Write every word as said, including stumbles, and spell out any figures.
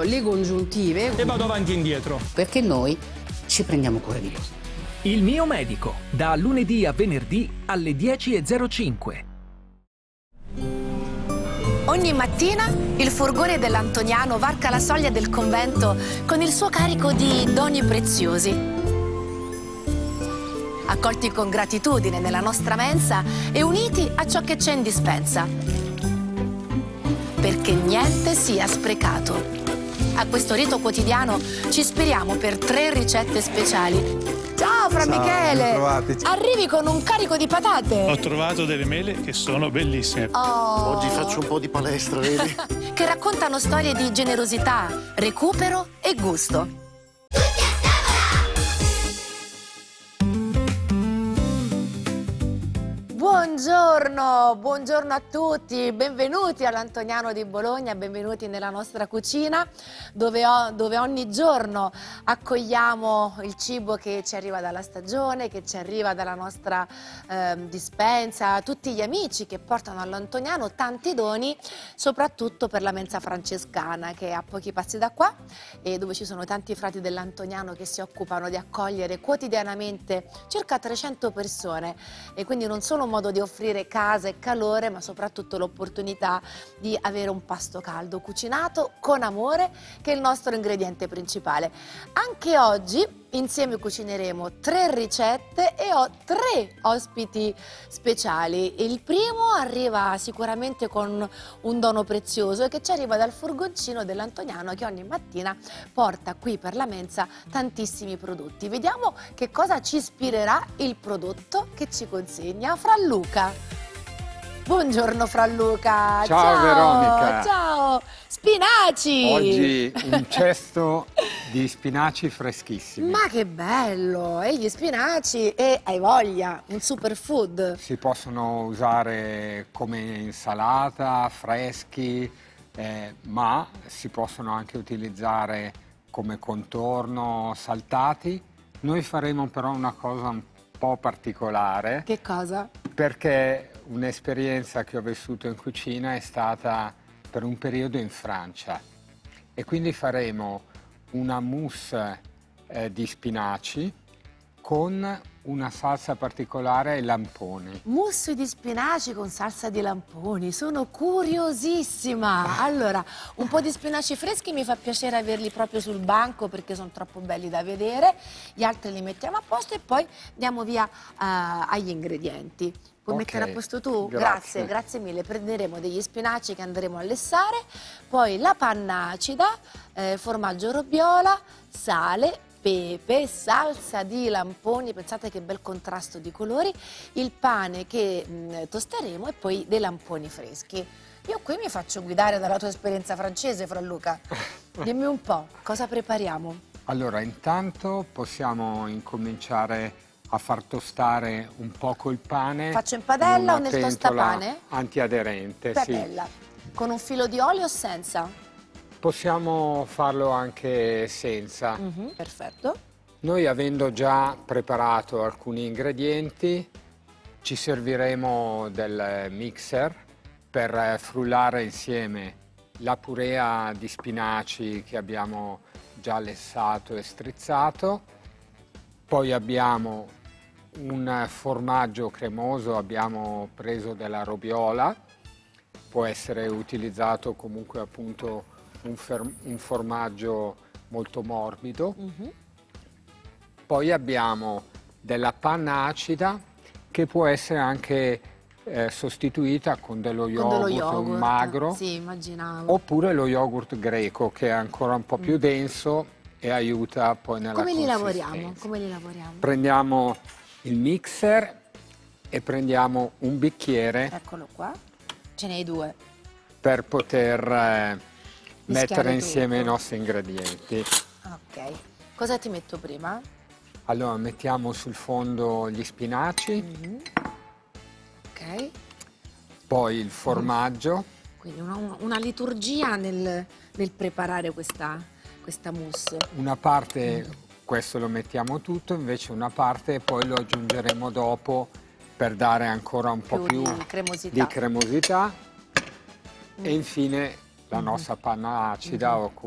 le congiuntive e vado avanti e indietro. Perché noi ci prendiamo cura di loro. Il mio medico, da lunedì a venerdì alle dieci e zero cinque. Ogni mattina il furgone dell'Antoniano varca la soglia del convento con il suo carico di doni preziosi. Accolti con gratitudine nella nostra mensa e uniti a ciò che c'è in dispensa. Perché niente sia sprecato. A questo rito quotidiano ci ispiriamo per tre ricette speciali. Ciao Fra Ciao, Michele! bentrovati. Arrivi con un carico di patate. Ho trovato delle mele che sono bellissime. Oh. Oggi faccio un po' di palestra, vedi? Che raccontano storie di generosità, recupero e gusto. Buongiorno, buongiorno a tutti, benvenuti all'Antoniano di Bologna, benvenuti nella nostra cucina dove, ho, dove ogni giorno accogliamo il cibo che ci arriva dalla stagione, che ci arriva dalla nostra eh, dispensa, tutti gli amici che portano all'Antoniano tanti doni, soprattutto per la mensa francescana che è a pochi passi da qua e dove ci sono tanti frati dell'Antoniano che si occupano di accogliere quotidianamente circa trecento persone e quindi non solo un modo di offrire casa e calore, ma soprattutto l'opportunità di avere un pasto caldo, cucinato con amore, che è il nostro ingrediente principale. Anche oggi insieme cucineremo tre ricette e ho tre ospiti speciali. Il primo arriva sicuramente con un dono prezioso e che ci arriva dal furgoncino dell'Antoniano che ogni mattina porta qui per la mensa tantissimi prodotti. Vediamo che cosa ci ispirerà il prodotto che ci consegna Fra Luca. Buongiorno Fra Luca. Ciao, ciao Veronica. Ciao. Spinaci. Oggi un cesto di spinaci freschissimi. Ma che bello! E gli spinaci e hai voglia, un superfood. Si possono usare come insalata, freschi, eh, ma si possono anche utilizzare come contorno, saltati. Noi faremo però una cosa un po' particolare. Che cosa? Perché un'esperienza che ho vissuto in cucina è stata per un periodo in Francia e quindi faremo una mousse eh, di spinaci con una salsa particolare ai lamponi. Mousse di spinaci con salsa di lamponi, sono curiosissima. Allora, un po' di spinaci freschi mi fa piacere averli proprio sul banco perché sono troppo belli da vedere, gli altri li mettiamo a posto e poi andiamo via uh, agli ingredienti. Puoi Okay, mettere a posto tu? grazie. Grazie, grazie mille. Prenderemo degli spinaci che andremo a lessare, poi la panna acida, eh, formaggio robbiola, sale, pepe, salsa di lamponi, pensate che bel contrasto di colori, il pane che mh, tosteremo e poi dei lamponi freschi. Io qui mi faccio guidare dalla tua esperienza francese, Fra Luca. Dimmi un po', cosa prepariamo? Allora, intanto possiamo incominciare a far tostare un poco il pane. Faccio in padella o nel pentola tostapane? Antiaderente, Padella. sì. Con un filo di olio o senza? Possiamo farlo anche senza. Mm-hmm, perfetto. Noi, avendo già preparato alcuni ingredienti, ci serviremo del mixer per frullare insieme la purea di spinaci che abbiamo già lessato e strizzato. Poi abbiamo un formaggio cremoso, abbiamo preso della robiola, può essere utilizzato comunque appunto un, un formaggio molto morbido. Mm-hmm. Poi abbiamo della panna acida che può essere anche eh, sostituita con dello con yogurt, dello yogurt magro, sì, immaginavo. Oppure lo yogurt greco che è ancora un po' più mm. denso e aiuta poi nella Come li consistenza. lavoriamo? Come li lavoriamo? Prendiamo il mixer e prendiamo un bicchiere. Eccolo qua, ce n'hai due. Per poter eh, mettere insieme tutto. i nostri ingredienti. Ok, cosa ti metto prima? Allora mettiamo sul fondo gli spinaci. Mm-hmm. Ok. Poi il formaggio. Quindi una, una liturgia nel, nel preparare questa, questa mousse. Una parte, mm. questo lo mettiamo tutto, invece una parte poi lo aggiungeremo dopo per dare ancora un po' più, più di cremosità. Di cremosità. Mm. E infine la nostra panna acida mm-hmm. o